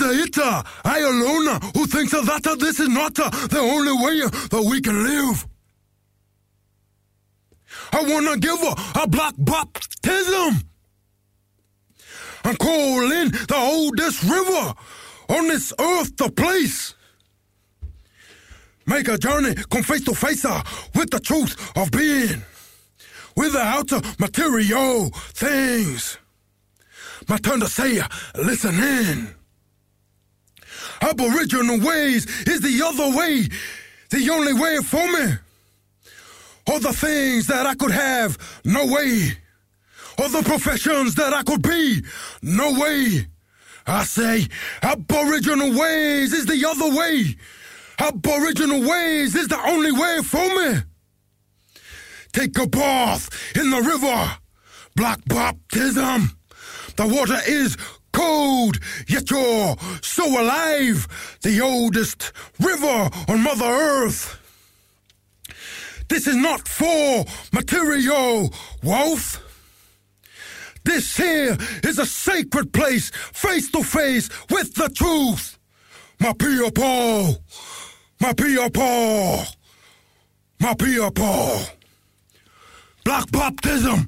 I alone who thinks that this is not the only way that we can live. I wanna give a black baptism and call in the oldest river on this earth the place. Make a journey, come face to face with the truth of being, without material things. My turn to say, listen in. Aboriginal ways is the other way, the only way for me. All the things that I could have, no way. All the professions that I could be, no way. I say, Aboriginal ways is the other way. Aboriginal ways is the only way for me. Take a bath in the river, black baptism. The water is cold, yet you're so alive. The oldest river on Mother Earth. This is not for material wealth. This here is a sacred place, face to face with the truth. My people, my people, my people. Black baptism.